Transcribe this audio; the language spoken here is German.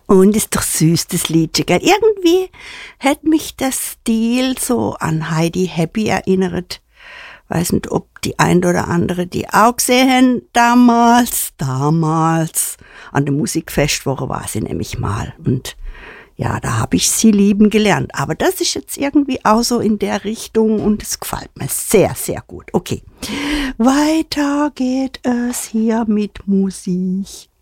Und ist doch süß, das Liedchen, gell? Irgendwie hat mich der Stil so an Heidi Happy erinnert. Weiß nicht, ob die ein oder andere die auch gesehen damals. An der Musikfestwoche war sie nämlich mal. Und ja, da habe ich sie lieben gelernt. Aber das ist jetzt irgendwie auch so in der Richtung und es gefällt mir sehr, sehr gut. Okay, weiter geht es hier mit Musik.